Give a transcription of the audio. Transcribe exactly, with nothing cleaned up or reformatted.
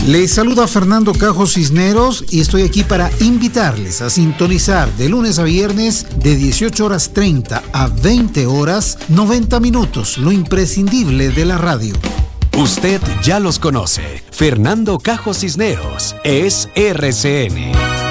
Les saluda Fernando Cajo Cisneros y estoy aquí para invitarles a sintonizar de lunes a viernes de dieciocho horas treinta a veinte horas, noventa minutos, lo imprescindible de la radio. Usted ya los conoce. Fernando Cajo Cisneros es R C N.